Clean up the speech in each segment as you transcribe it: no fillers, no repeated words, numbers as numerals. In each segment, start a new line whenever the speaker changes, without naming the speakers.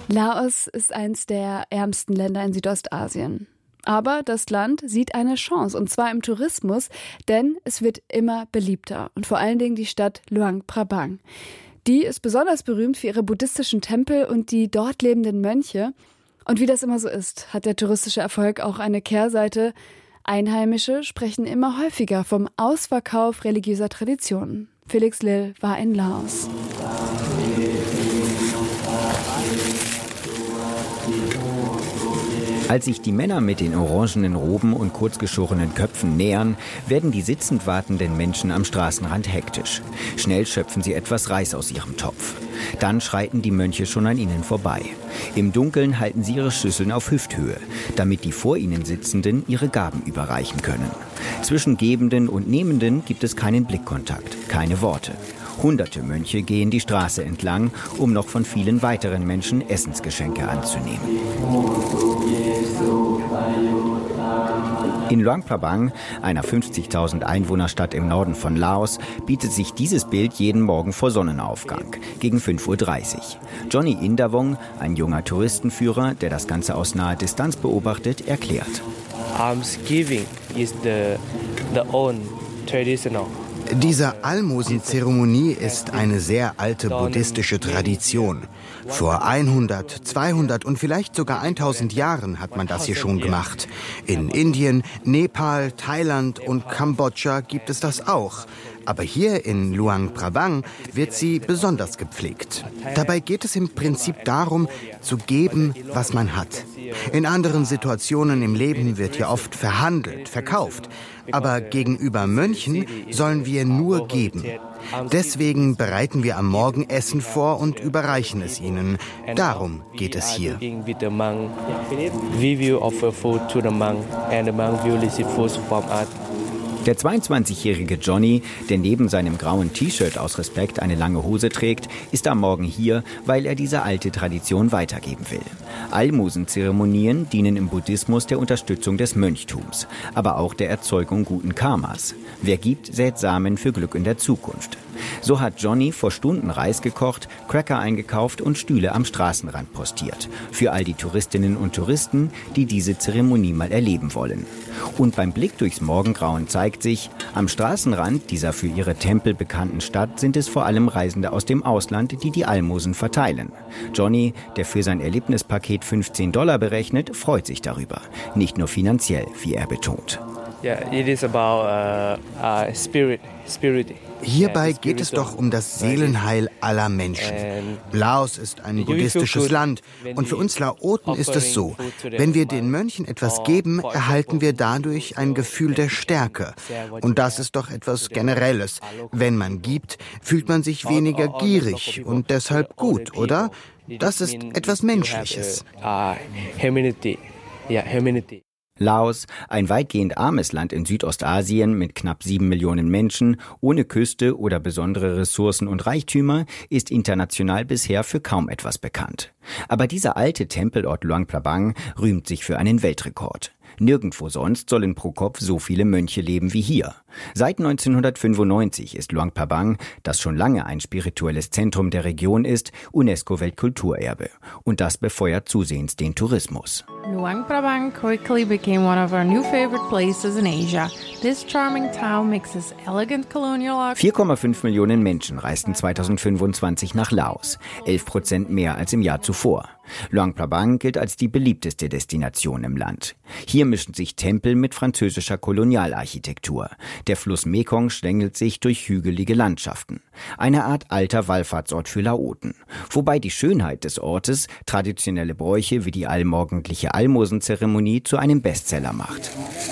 Laos ist eines der ärmsten Länder in Südostasien. Aber das Land sieht eine Chance, und zwar im Tourismus, denn es wird immer beliebter. Und vor allen Dingen die Stadt Luang Prabang. Die ist besonders berühmt für ihre buddhistischen Tempel und die dort lebenden Mönche. Und wie das immer so ist, hat der touristische Erfolg auch eine Kehrseite. Einheimische sprechen immer häufiger vom Ausverkauf religiöser Traditionen. Felix Lill war in Laos.
Als sich die Männer mit den orangenen Roben und kurzgeschorenen Köpfen nähern, werden die sitzend wartenden Menschen am Straßenrand hektisch. Schnell schöpfen sie etwas Reis aus ihrem Topf. Dann schreiten die Mönche schon an ihnen vorbei. Im Dunkeln halten sie ihre Schüsseln auf Hüfthöhe, damit die vor ihnen Sitzenden ihre Gaben überreichen können. Zwischen Gebenden und Nehmenden gibt es keinen Blickkontakt, keine Worte. Hunderte Mönche gehen die Straße entlang, um noch von vielen weiteren Menschen Essensgeschenke anzunehmen. In Luang Prabang, einer 50.000 Einwohnerstadt im Norden von Laos, bietet sich dieses Bild jeden Morgen vor Sonnenaufgang, gegen 5:30 Uhr. Johnny Indawong, ein junger Touristenführer, der das Ganze aus naher Distanz beobachtet, erklärt.
Almsgiving is the old traditional.
Diese Almosenzeremonie ist eine sehr alte buddhistische Tradition. Vor 100, 200 und vielleicht sogar 1000 Jahren hat man das hier schon gemacht. In Indien, Nepal, Thailand und Kambodscha gibt es das auch. Aber hier in Luang Prabang wird sie besonders gepflegt. Dabei geht es im Prinzip darum, zu geben, was man hat. In anderen Situationen im Leben wird hier oft verhandelt, verkauft. Aber gegenüber Mönchen sollen wir nur geben. Deswegen bereiten wir am Morgen Essen vor und überreichen es ihnen. Darum geht es hier.
Der 22-jährige Johnny, der neben seinem grauen T-Shirt aus Respekt eine lange Hose trägt, ist am Morgen hier, weil er diese alte Tradition weitergeben will. Almosenzeremonien dienen im Buddhismus der Unterstützung des Mönchtums, aber auch der Erzeugung guten Karmas. Wer gibt, sät Samen für Glück in der Zukunft. So hat Johnny vor Stunden Reis gekocht, Cracker eingekauft und Stühle am Straßenrand postiert. Für all die Touristinnen und Touristen, die diese Zeremonie mal erleben wollen. Und beim Blick durchs Morgengrauen zeigt sich, am Straßenrand dieser für ihre Tempel bekannten Stadt sind es vor allem Reisende aus dem Ausland, die die Almosen verteilen. Johnny, der für sein Erlebnispaket $15 berechnet, freut sich darüber. Nicht nur finanziell, wie er betont.
Yeah, it is about spirit.
Hierbei geht es doch um das Seelenheil aller Menschen. Laos ist ein buddhistisches Land und für uns Laoten ist es so, wenn wir den Mönchen etwas geben, erhalten wir dadurch ein Gefühl der Stärke. Und das ist doch etwas Generelles. Wenn man gibt, fühlt man sich weniger gierig und deshalb gut, oder? Das ist etwas Menschliches.
Laos, ein weitgehend armes Land in Südostasien mit knapp 7 Millionen Menschen, ohne Küste oder besondere Ressourcen und Reichtümer, ist international bisher für kaum etwas bekannt. Aber dieser alte Tempelort Luang Prabang rühmt sich für einen Weltrekord. Nirgendwo sonst sollen pro Kopf so viele Mönche leben wie hier. Seit 1995 ist Luang Prabang, das schon lange ein spirituelles Zentrum der Region ist, UNESCO-Weltkulturerbe. Und das befeuert zusehends den Tourismus.
Luang Prabang quickly became one of our new favorite places in Asia. This charming town mixes elegant colonial art.
4,5 Millionen Menschen reisten 2025 nach Laos, 11% mehr als im Jahr zuvor. Luang Prabang gilt als die beliebteste Destination im Land. Hier mischen sich Tempel mit französischer Kolonialarchitektur. Der Fluss Mekong schlängelt sich durch hügelige Landschaften. Eine Art alter Wallfahrtsort für Laoten. Wobei die Schönheit des Ortes traditionelle Bräuche wie die allmorgendliche Almosenzeremonie zu einem Bestseller macht.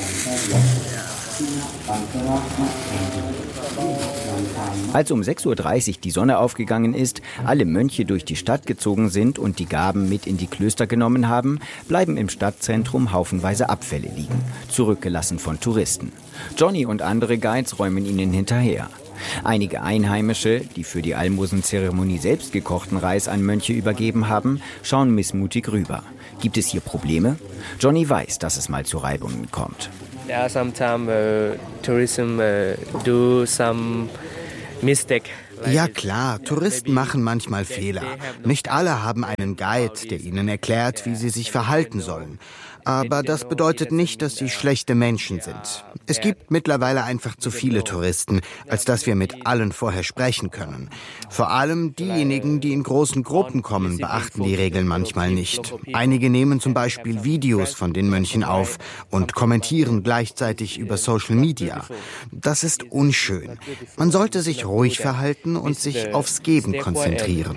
Als um 6:30 Uhr die Sonne aufgegangen ist, alle Mönche durch die Stadt gezogen sind und die Gaben mit in die Klöster genommen haben, bleiben im Stadtzentrum haufenweise Abfälle liegen, zurückgelassen von Touristen. Johnny und andere Guides räumen ihnen hinterher. Einige Einheimische, die für die Almosenzeremonie selbst gekochten Reis an Mönche übergeben haben, schauen missmutig rüber. Gibt es hier Probleme? Johnny weiß, dass es mal zu Reibungen kommt.
There are sometimes tourism do some mistake
Ja klar, Touristen machen manchmal Fehler. Nicht alle haben einen Guide, der ihnen erklärt, wie sie sich verhalten sollen. Aber das bedeutet nicht, dass sie schlechte Menschen sind. Es gibt mittlerweile einfach zu viele Touristen, als dass wir mit allen vorher sprechen können. Vor allem diejenigen, die in großen Gruppen kommen, beachten die Regeln manchmal nicht. Einige nehmen zum Beispiel Videos von den Mönchen auf und kommentieren gleichzeitig über Social Media. Das ist unschön. Man sollte sich ruhig verhalten und sich aufs Geben konzentrieren.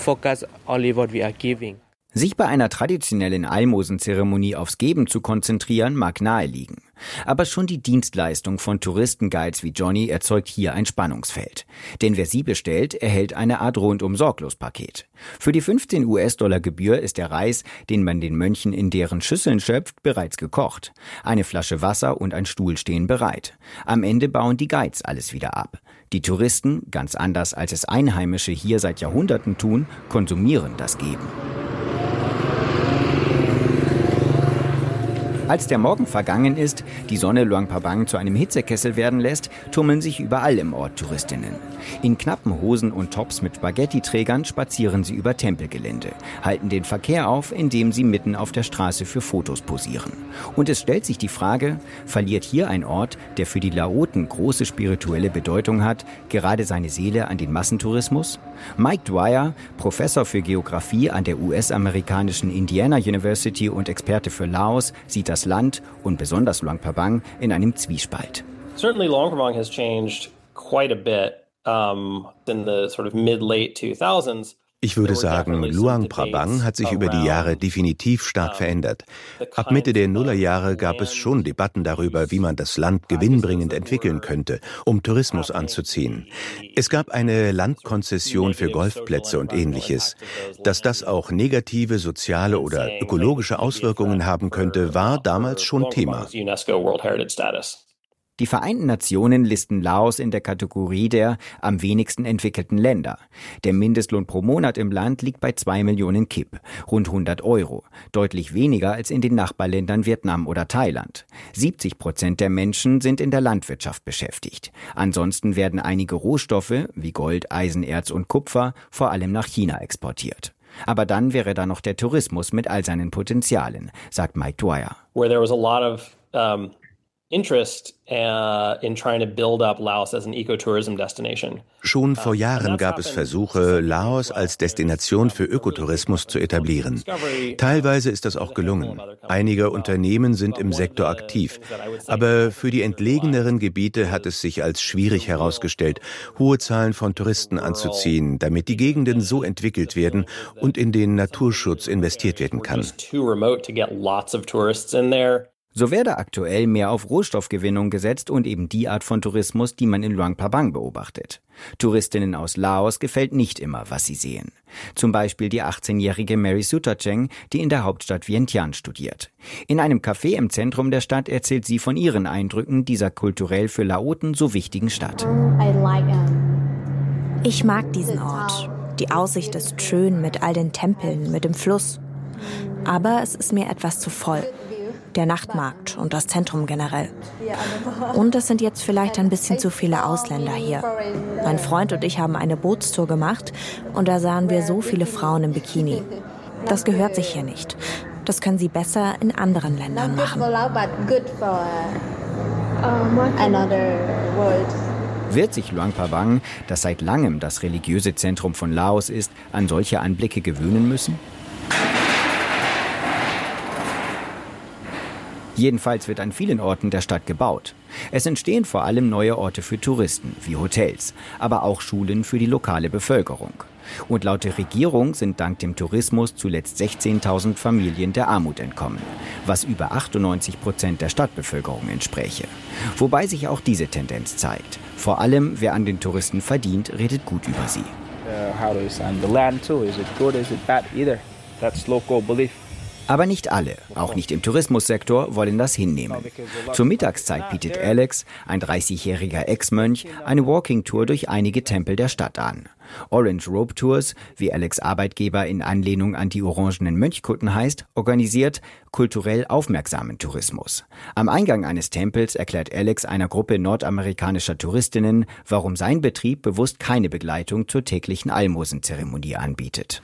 Sich bei einer traditionellen Almosenzeremonie aufs Geben zu konzentrieren, mag naheliegen. Aber schon die Dienstleistung von Touristenguides wie Johnny erzeugt hier ein Spannungsfeld. Denn wer sie bestellt, erhält eine Art Rundum-Sorglos-Paket. Für die 15 US-Dollar Gebühr ist der Reis, den man den Mönchen in deren Schüsseln schöpft, bereits gekocht. Eine Flasche Wasser und ein Stuhl stehen bereit. Am Ende bauen die Guides alles wieder ab. Die Touristen, ganz anders als es Einheimische hier seit Jahrhunderten tun, konsumieren das Geben. Als der Morgen vergangen ist, die Sonne Luang Prabang zu einem Hitzekessel werden lässt, tummeln sich überall im Ort Touristinnen. In knappen Hosen und Tops mit Spaghetti-Trägern spazieren sie über Tempelgelände, halten den Verkehr auf, indem sie mitten auf der Straße für Fotos posieren. Und es stellt sich die Frage, verliert hier ein Ort, der für die Laoten große spirituelle Bedeutung hat, gerade seine Seele an den Massentourismus? Mike Dwyer, Professor für Geografie an der US-amerikanischen Indiana University und Experte für Laos, sieht das Land und besonders Luang Prabang in einem Zwiespalt.
Certainly Luang Prabang has changed quite a bit in the sort of mid-late 2000s.
Ich würde sagen, Luang Prabang hat sich über die Jahre definitiv stark verändert. Ab Mitte der Nullerjahre gab es schon Debatten darüber, wie man das Land gewinnbringend entwickeln könnte, um Tourismus anzuziehen. Es gab eine Landkonzession für Golfplätze und Ähnliches. Dass das auch negative soziale oder ökologische Auswirkungen haben könnte, war damals schon Thema.
Die Vereinten Nationen listen Laos in der Kategorie der am wenigsten entwickelten Länder. Der Mindestlohn pro Monat im Land liegt bei 2 Millionen Kip, rund 100 €, deutlich weniger als in den Nachbarländern Vietnam oder Thailand. 70% der Menschen sind in der Landwirtschaft beschäftigt. Ansonsten werden einige Rohstoffe wie Gold, Eisenerz und Kupfer vor allem nach China exportiert. Aber dann wäre da noch der Tourismus mit all seinen Potenzialen, sagt Mike Dwyer.
Where there was a lot of interest in trying to build up Laos as an ecotourism destination.
Schon vor Jahren gab es Versuche, Laos als Destination für Ökotourismus zu etablieren. Teilweise ist das auch gelungen. Einige Unternehmen sind im Sektor aktiv. Aber für die entlegeneren Gebiete hat es sich als schwierig herausgestellt, hohe Zahlen von Touristen anzuziehen, damit die Gegenden so entwickelt werden und in den Naturschutz investiert werden kann.
So werde aktuell mehr auf Rohstoffgewinnung gesetzt und eben die Art von Tourismus, die man in Luang Prabang beobachtet. Touristinnen aus Laos gefällt nicht immer, was sie sehen. Zum Beispiel die 18-jährige Mary Sutacheng, die in der Hauptstadt Vientiane studiert. In einem Café im Zentrum der Stadt erzählt sie von ihren Eindrücken dieser kulturell für Laoten so wichtigen Stadt.
Ich mag diesen Ort. Die Aussicht ist schön mit all den Tempeln, mit dem Fluss. Aber es ist mir etwas zu voll. Der Nachtmarkt und das Zentrum generell. Und es sind jetzt vielleicht ein bisschen zu viele Ausländer hier. Mein Freund und ich haben eine Bootstour gemacht und da sahen wir so viele Frauen im Bikini. Das gehört sich hier nicht. Das können sie besser in anderen Ländern machen.
Wird sich Luang Prabang, das seit langem das religiöse Zentrum von Laos ist, an solche Anblicke gewöhnen müssen? Jedenfalls wird an vielen Orten der Stadt gebaut. Es entstehen vor allem neue Orte für Touristen, wie Hotels, aber auch Schulen für die lokale Bevölkerung. Und laut der Regierung sind dank dem Tourismus zuletzt 16.000 Familien der Armut entkommen, was über 98% der Stadtbevölkerung entspräche. Wobei sich auch diese Tendenz zeigt. Vor allem, wer an den Touristen verdient, redet gut über sie.
How to design the land too? Is it good? Is it bad? Either. That's local belief.
Aber nicht alle, auch nicht im Tourismussektor, wollen das hinnehmen. Zur Mittagszeit bietet Alex, ein 30-jähriger Ex-Mönch, eine Walking-Tour durch einige Tempel der Stadt an. Orange Robe Tours, wie Alex' Arbeitgeber in Anlehnung an die orangenen Mönchkutten heißt, organisiert kulturell aufmerksamen Tourismus. Am Eingang eines Tempels erklärt Alex einer Gruppe nordamerikanischer Touristinnen, warum sein Betrieb bewusst keine Begleitung zur täglichen Almosenzeremonie anbietet.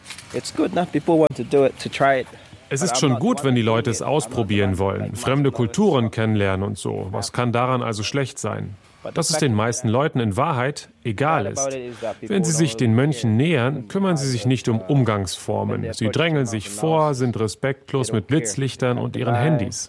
Es ist schon gut, wenn die Leute es ausprobieren wollen, fremde Kulturen kennenlernen und so. Was kann daran also schlecht sein? Dass es den meisten Leuten in Wahrheit egal ist. Wenn sie sich den Mönchen nähern, kümmern sie sich nicht um Umgangsformen. Sie drängeln sich vor, sind respektlos mit Blitzlichtern und ihren Handys.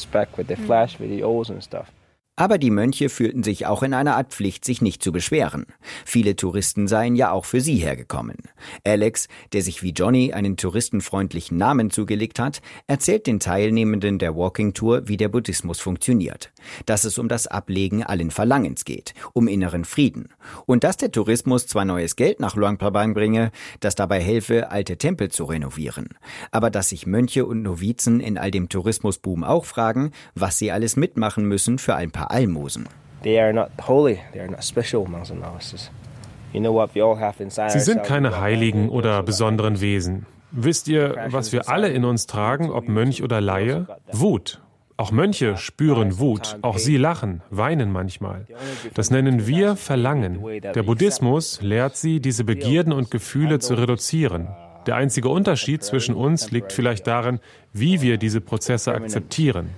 Aber die Mönche fühlten sich auch in einer Art Pflicht, sich nicht zu beschweren. Viele Touristen seien ja auch für sie hergekommen. Alex, der sich wie Johnny einen touristenfreundlichen Namen zugelegt hat, erzählt den Teilnehmenden der Walking Tour, wie der Buddhismus funktioniert. Dass es um das Ablegen allen Verlangens geht, um inneren Frieden. Und dass der Tourismus zwar neues Geld nach Luang Prabang bringe, das dabei helfe, alte Tempel zu renovieren. Aber dass sich Mönche und Novizen in all dem Tourismusboom auch fragen, was sie alles mitmachen müssen für ein paar Almosen.
Sie sind keine Heiligen oder besonderen Wesen. Wisst ihr, was wir alle in uns tragen, ob Mönch oder Laie? Wut. Auch Mönche spüren Wut, auch sie lachen, weinen manchmal. Das nennen wir Verlangen. Der Buddhismus lehrt sie, diese Begierden und Gefühle zu reduzieren. Der einzige Unterschied zwischen uns liegt vielleicht darin, wie wir diese Prozesse akzeptieren.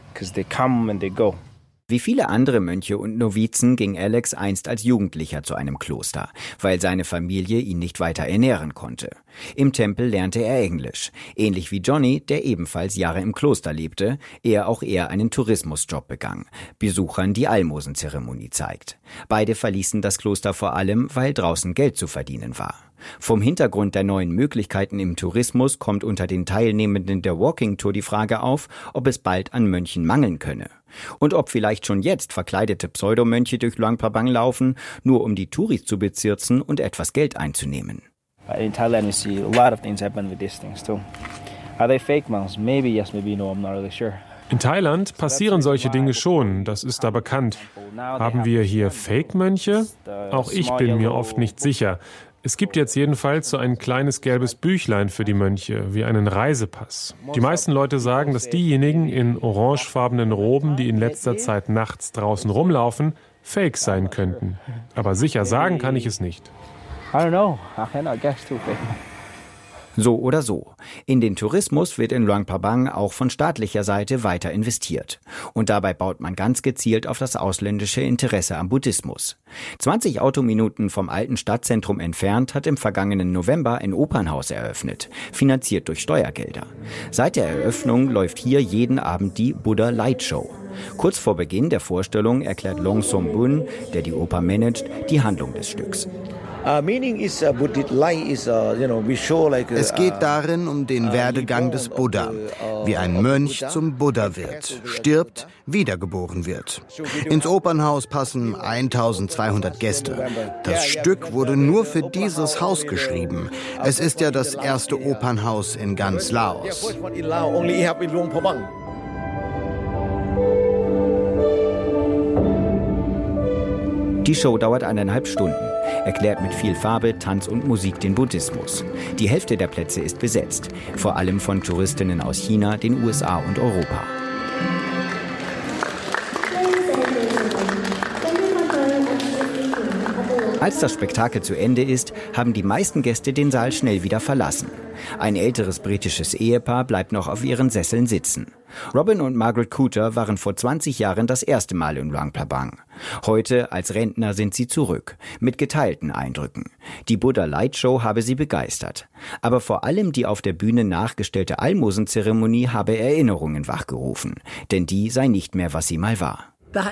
Wie viele andere Mönche und Novizen ging Alex einst als Jugendlicher zu einem Kloster, weil seine Familie ihn nicht weiter ernähren konnte. Im Tempel lernte er Englisch, ähnlich wie Johnny, der ebenfalls Jahre im Kloster lebte, ehe auch er einen Tourismusjob begann, Besuchern die Almosenzeremonie zeigt. Beide verließen das Kloster vor allem, weil draußen Geld zu verdienen war. Vom Hintergrund der neuen Möglichkeiten im Tourismus kommt unter den Teilnehmenden der Walking Tour die Frage auf, ob es bald an Mönchen mangeln könne. Und ob vielleicht schon jetzt verkleidete Pseudomönche durch Luang Prabang laufen, nur um die Touris zu bezirzen und etwas Geld einzunehmen.
In Thailand we see a lot of things happen with these things too. Are they fake monks? Maybe yes, maybe no, I'm not really sure.
In Thailand passieren solche Dinge schon, das ist da bekannt. Haben wir hier Fake-Mönche? Auch ich bin mir oft nicht sicher. Es gibt jetzt jedenfalls so ein kleines gelbes Büchlein für die Mönche, wie einen Reisepass. Die meisten Leute sagen, dass diejenigen in orangefarbenen Roben, die in letzter Zeit nachts draußen rumlaufen, Fake sein könnten. Aber sicher sagen kann ich es nicht.
I don't know. I cannot guess too fake.
So oder so. In den Tourismus wird in Luang Prabang auch von staatlicher Seite weiter investiert. Und dabei baut man ganz gezielt auf das ausländische Interesse am Buddhismus. 20 Autominuten vom alten Stadtzentrum entfernt hat im vergangenen November ein Opernhaus eröffnet, finanziert durch Steuergelder. Seit der Eröffnung läuft hier jeden Abend die Buddha Light Show. Kurz vor Beginn der Vorstellung erklärt Long Som Bun, der die Oper managt, die Handlung des Stücks.
Es geht darin um den Werdegang des Buddha, wie ein Mönch zum Buddha wird, stirbt, wiedergeboren wird. Ins Opernhaus passen 1200 Gäste. Das Stück wurde nur für dieses Haus geschrieben. Es ist ja das erste Opernhaus in ganz Laos.
Die Show dauert 1,5 Stunden, erklärt mit viel Farbe, Tanz und Musik den Buddhismus. Die Hälfte der Plätze ist besetzt, vor allem von Touristinnen aus China, den USA und Europa. Als das Spektakel zu Ende ist, haben die meisten Gäste den Saal schnell wieder verlassen. Ein älteres britisches Ehepaar bleibt noch auf ihren Sesseln sitzen. Robin und Margaret Cooter waren vor 20 Jahren das erste Mal in Luang Prabang. Heute als Rentner sind sie zurück, mit geteilten Eindrücken. Die Buddha Light Show habe sie begeistert. Aber vor allem die auf der Bühne nachgestellte Almosenzeremonie habe Erinnerungen wachgerufen. Denn die sei nicht mehr, was sie mal war.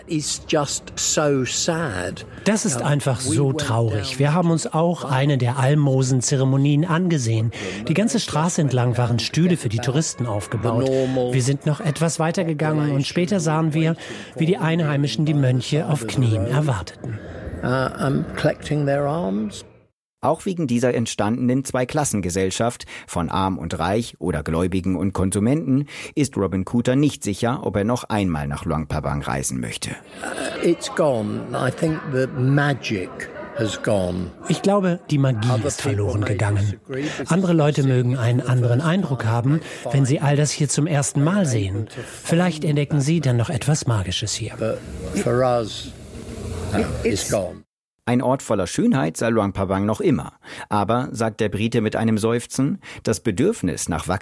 Das ist einfach so traurig. Wir haben uns auch eine der Almosenzeremonien angesehen. Die ganze Straße entlang waren Stühle für die Touristen aufgebaut. Wir sind noch etwas weiter gegangen und später sahen wir, wie die Einheimischen die Mönche auf Knien erwarteten.
Auch wegen dieser entstandenen Zweiklassengesellschaft von Arm und Reich oder Gläubigen und Konsumenten ist Robin Cooter nicht sicher, ob er noch einmal nach Luang Prabang reisen möchte.
It's gone. I think the magic has gone.
Ich glaube, die Magie ist verloren gegangen. Andere Leute mögen einen anderen Eindruck haben, wenn sie all das hier zum ersten Mal sehen. Vielleicht entdecken sie dann noch etwas Magisches hier.
But for us, it's gone.
Ein Ort voller Schönheit sei Luang Prabang noch immer. Aber, sagt der Brite mit einem Seufzen, das Bedürfnis nach